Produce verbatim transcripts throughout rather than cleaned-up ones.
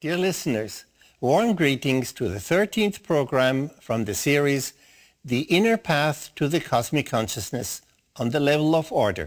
Dear listeners, warm greetings to the thirteenth program from the series The Inner Path to the Cosmic Consciousness on the Level of Order.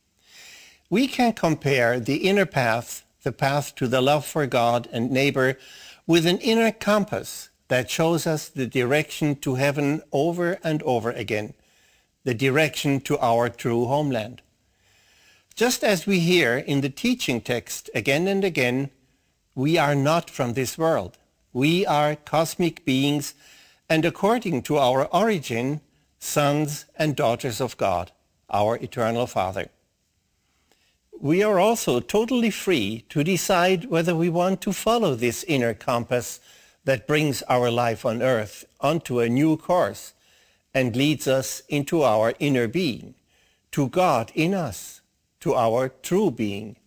We can compare the inner path, the path to the love for God and neighbor, with an inner compass that shows us the direction to heaven over and over again, the direction to our true homeland. Just as we hear in the teaching text again and again, we are not from this world. We are cosmic beings, and according to our origin, sons and daughters of God, our eternal Father. We are also totally free to decide whether we want to follow this inner compass that brings our life on earth onto a new course and leads us into our inner being, to God in us, to our true being.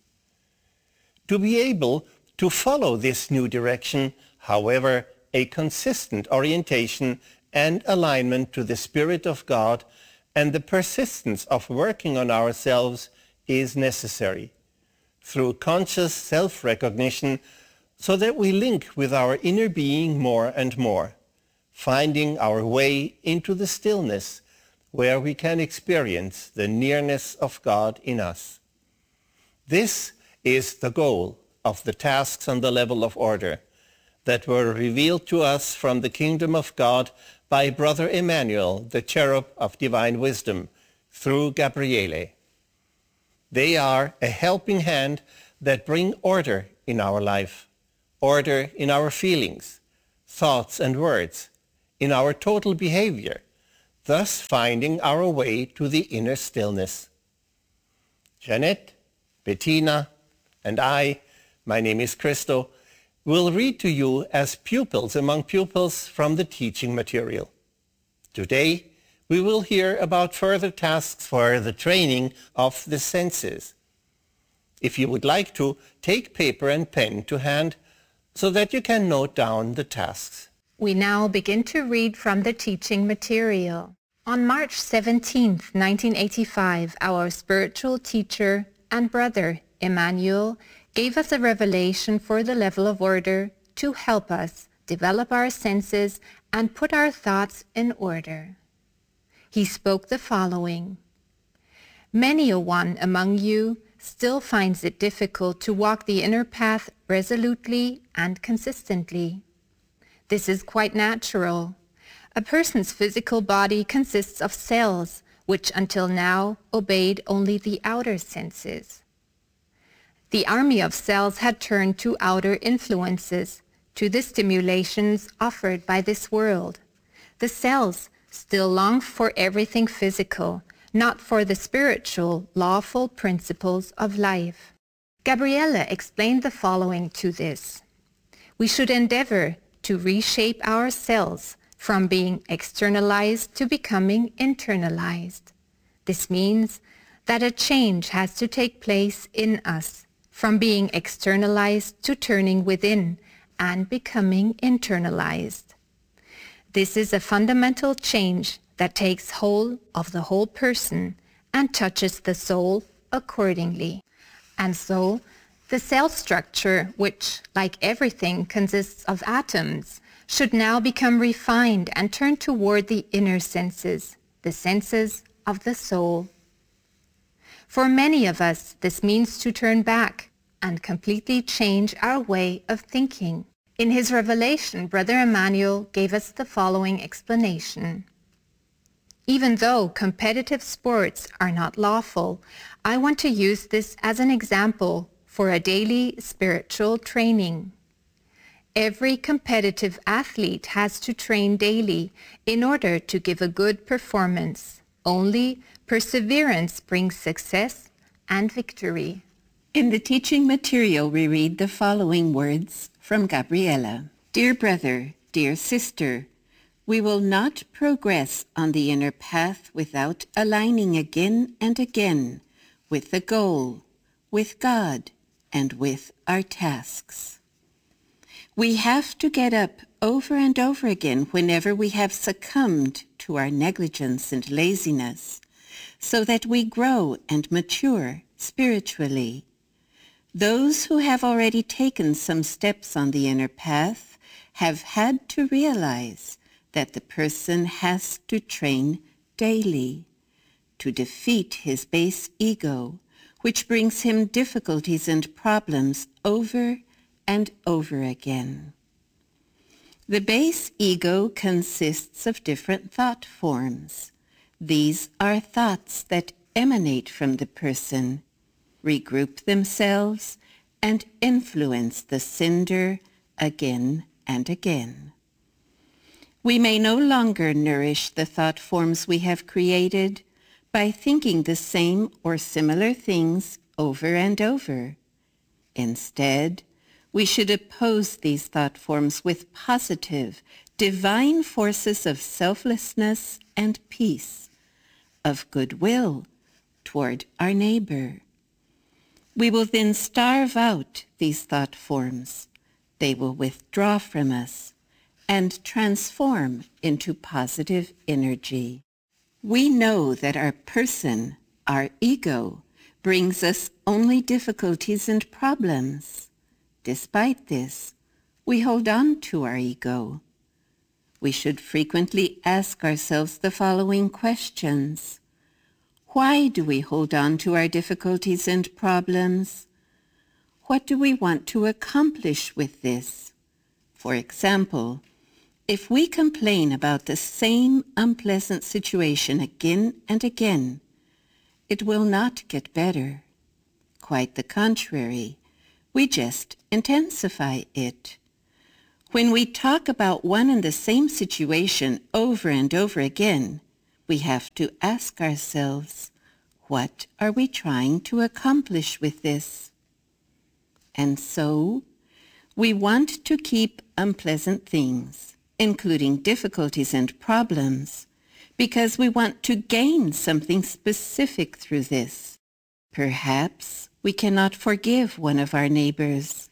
To be able to follow this new direction, however, a consistent orientation and alignment to the Spirit of God and the persistence of working on ourselves is necessary through conscious self-recognition so that we link with our inner being more and more, finding our way into the stillness where we can experience the nearness of God in us. This is the goal of the tasks on the level of order that were revealed to us from the kingdom of God by Brother Emmanuel, the cherub of divine wisdom, through Gabriele. They are a helping hand that bring order in our life, order in our feelings, thoughts and words, in our total behavior, thus finding our way to the inner stillness. Jeanette, Bettina, and I, my name is Christo, will read to you as pupils among pupils from the teaching material. Today, we will hear about further tasks for the training of the senses. If you would like to, take paper and pen to hand so that you can note down the tasks. We now begin to read from the teaching material. On March seventeenth, nineteen eighty-five, our spiritual teacher and brother, Emmanuel, gave us a revelation for the level of order to help us develop our senses and put our thoughts in order. He spoke the following: Many a one among you still finds it difficult to walk the inner path resolutely and consistently. This is quite natural. A person's physical body consists of cells, which until now obeyed only the outer senses. The army of cells had turned to outer influences, to the stimulations offered by this world. The cells still long for everything physical, not for the spiritual, lawful principles of life. Gabriele explained the following to this: We should endeavor to reshape our cells from being externalized to becoming internalized. This means that a change has to take place in us, from being externalized to turning within and becoming internalized. This is a fundamental change that takes hold of the whole person and touches the soul accordingly. And so, the cell structure, which, like everything, consists of atoms, should now become refined and turn toward the inner senses, the senses of the soul. For many of us, this means to turn back and completely change our way of thinking. In his revelation, Brother Emmanuel gave us the following explanation. Even though competitive sports are not lawful, I want to use this as an example for a daily spiritual training. Every competitive athlete has to train daily in order to give a good performance. Only perseverance brings success and victory. In the teaching material, we read the following words from Gabriele. Dear brother, dear sister, we will not progress on the inner path without aligning again and again with the goal, with God, and with our tasks. We have to get up over and over again whenever we have succumbed to our negligence and laziness, so that we grow and mature spiritually. Those who have already taken some steps on the inner path have had to realize that the person has to train daily to defeat his base ego, which brings him difficulties and problems over and over again. The base ego consists of different thought forms. These are thoughts that emanate from the person, regroup themselves, and influence the sender again and again. We may no longer nourish the thought forms we have created by thinking the same or similar things over and over. Instead, we should oppose these thought forms with positive, divine forces of selflessness and peace, of goodwill toward our neighbor. We will then starve out these thought forms. They will withdraw from us and transform into positive energy. We know that our person, our ego, brings us only difficulties and problems. Despite this, we hold on to our ego. We should frequently ask ourselves the following questions. Why do we hold on to our difficulties and problems? What do we want to accomplish with this? For example, if we complain about the same unpleasant situation again and again, it will not get better. Quite the contrary, we just intensify it. When we talk about one and the same situation over and over again, we have to ask ourselves, what are we trying to accomplish with this? And so, we want to keep unpleasant things, including difficulties and problems, because we want to gain something specific through this. Perhaps we cannot forgive one of our neighbors.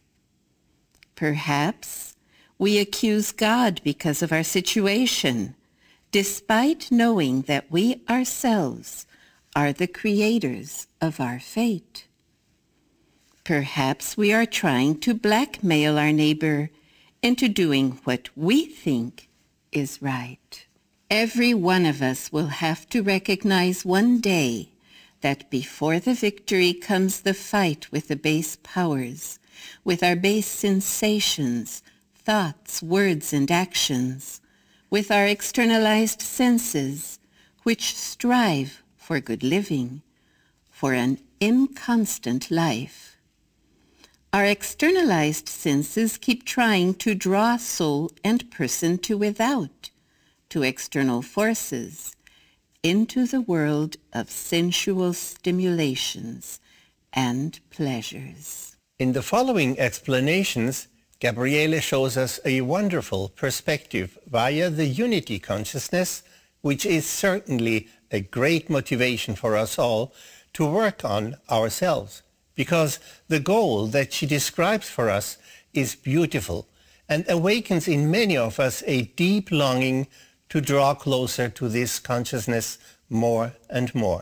Perhaps we accuse God because of our situation, despite knowing that we ourselves are the creators of our fate. Perhaps we are trying to blackmail our neighbor into doing what we think is right. Every one of us will have to recognize one day that before the victory comes the fight with the base powers, with our base sensations, thoughts, words, and actions, with our externalized senses, which strive for good living, for an inconstant life. Our externalized senses keep trying to draw soul and person to without, to external forces, into the world of sensual stimulations and pleasures. In the following explanations, Gabriele shows us a wonderful perspective via the unity consciousness, which is certainly a great motivation for us all to work on ourselves, because the goal that she describes for us is beautiful and awakens in many of us a deep longing to draw closer to this consciousness more and more.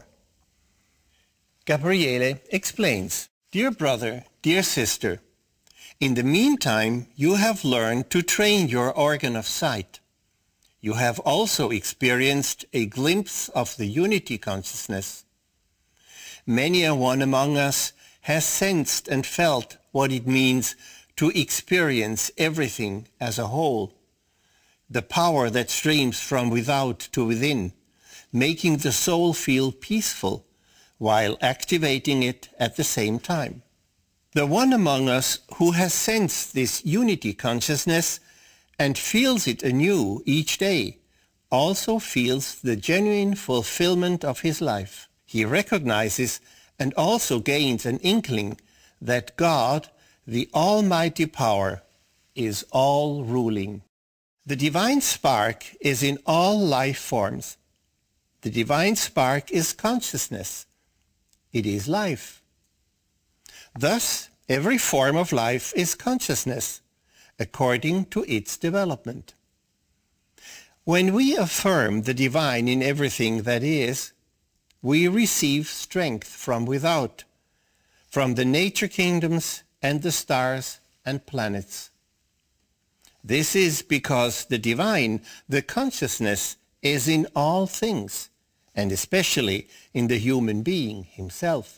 Gabriele explains, "Dear brother, dear sister, in the meantime you have learned to train your organ of sight. You have also experienced a glimpse of the unity consciousness. Many a one among us has sensed and felt what it means to experience everything as a whole, the power that streams from without to within, making the soul feel peaceful while activating it at the same time. The one among us who has sensed this unity consciousness and feels it anew each day also feels the genuine fulfillment of his life. He recognizes and also gains an inkling that God, the Almighty Power, is all-ruling. The divine spark is in all life forms. The divine spark is consciousness. It is life. Thus, every form of life is consciousness, according to its development. When we affirm the divine in everything that is, we receive strength from without, from the nature kingdoms and the stars and planets. This is because the divine, the consciousness, is in all things, and especially in the human being himself.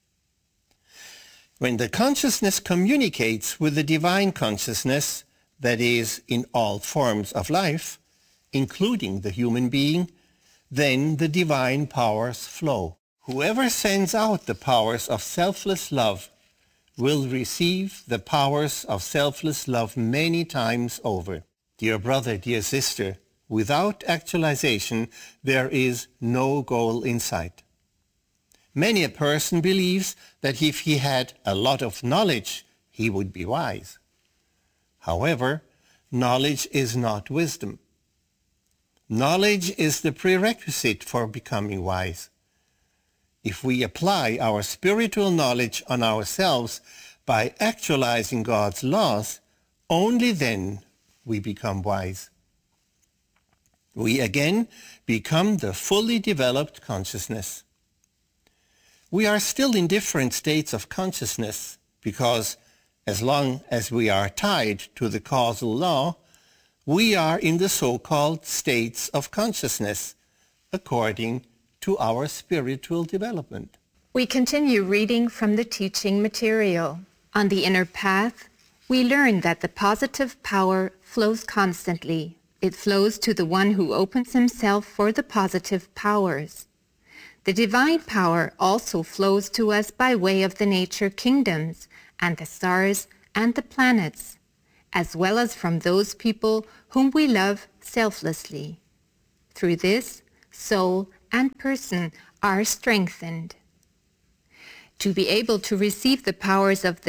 When the consciousness communicates with the divine consciousness, that is, in all forms of life, including the human being, then the divine powers flow. Whoever sends out the powers of selfless love will receive the powers of selfless love many times over. Dear brother, dear sister, without actualization, there is no goal in sight. Many a person believes that if he had a lot of knowledge, he would be wise. However, knowledge is not wisdom. Knowledge is the prerequisite for becoming wise. If we apply our spiritual knowledge on ourselves by actualizing God's laws, only then we become wise. We again become the fully developed consciousness. We are still in different states of consciousness because as long as we are tied to the causal law, we are in the so-called states of consciousness according to our spiritual development. We continue reading from the teaching material. On the inner path, we learn that the positive power flows constantly. It flows to the one who opens himself for the positive powers. The divine power also flows to us by way of the nature kingdoms and the stars and the planets, as well as from those people whom we love selflessly. Through this, soul and person are strengthened. To be able to receive the powers of the